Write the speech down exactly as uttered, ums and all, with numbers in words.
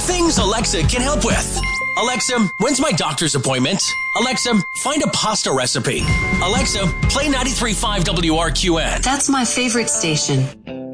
Things Alexa can help with. Alexa, when's my doctor's appointment? Alexa, find a pasta recipe. Alexa, play ninety-three point five W R Q N. That's my favorite station.